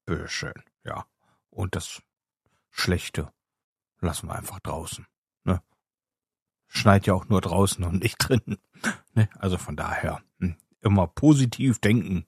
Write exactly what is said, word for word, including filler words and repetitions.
Bitteschön, ja. Und das Schlechte lassen wir einfach draußen, ne? Schneit ja auch nur draußen und nicht drinnen, ne? Also von daher, hm, immer positiv denken.